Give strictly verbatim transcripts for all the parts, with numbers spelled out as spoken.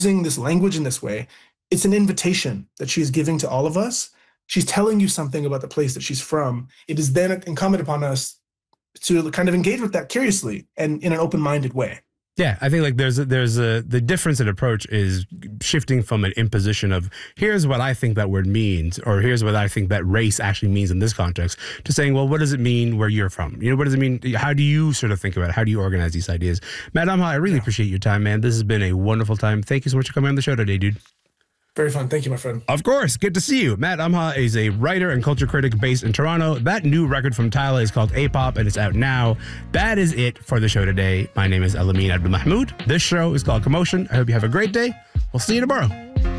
using this language in this way, it's an invitation that she is giving to all of us. She's telling you something about the place that she's from. It is then incumbent upon us to kind of engage with that curiously and in an open-minded way. Yeah, I think like there's a, there's a the difference in approach is shifting from an imposition of here's what I think that word means, or here's what I think that race actually means in this context, to saying, well, what does it mean where you're from? You know, what does it mean? How do you sort of think about it? How do you organize these ideas? Matt Amha, I really yeah. appreciate your time, man. This has been a wonderful time. Thank you so much for coming on the show today, dude. Very fun. Thank you, my friend. Of course. Good to see you. Matt Amha is a writer and culture critic based in Toronto. That new record from Tyla is called A-Pop, and it's out now. That is it for the show today. My name is Elamin Abdelmahmoud. This show is called Commotion. I hope you have a great day. We'll see you tomorrow.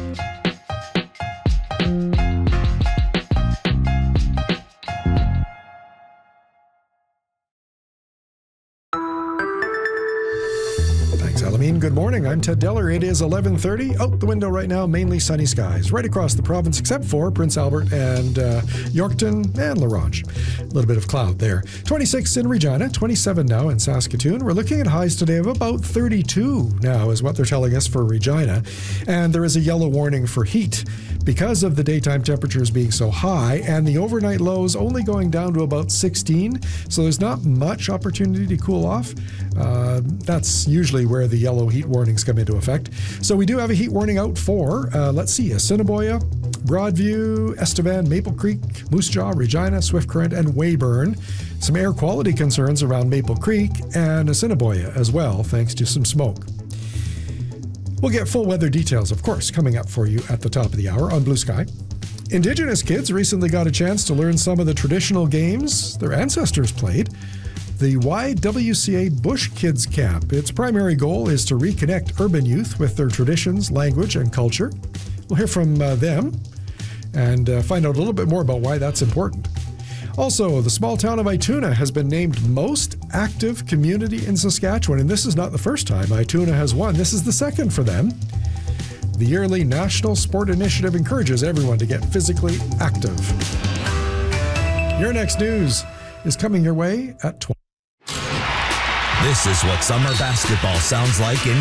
Elamin, good morning. I'm Ted Deller. It is eleven thirty. Out the window right now, mainly sunny skies right across the province, except for Prince Albert and uh, Yorkton and La Ronge. A little bit of cloud there. twenty-six in Regina, twenty-seven now in Saskatoon. We're looking at highs today of about thirty-two now is what they're telling us for Regina. And there is a yellow warning for heat because of the daytime temperatures being so high and the overnight lows only going down to about sixteen. So there's not much opportunity to cool off. Uh, that's usually where the yellow heat warnings come into effect. So we do have a heat warning out for, uh, let's see, Assiniboia, Broadview, Estevan, Maple Creek, Moose Jaw, Regina, Swift Current, and Weyburn. Some air quality concerns around Maple Creek and Assiniboia as well, thanks to some smoke. We'll get full weather details, of course, coming up for you at the top of the hour on Blue Sky. Indigenous kids recently got a chance to learn some of the traditional games their ancestors played. The Y W C A Bush Kids Camp. Its primary goal is to reconnect urban youth with their traditions, language, and culture. We'll hear from uh, them and uh, find out a little bit more about why that's important. Also, the small town of Ituna has been named most active community in Saskatchewan, and this is not the first time Ituna has won. This is the second for them. The yearly National Sport Initiative encourages everyone to get physically active. Your next news is coming your way at twelve. This is what summer basketball sounds like in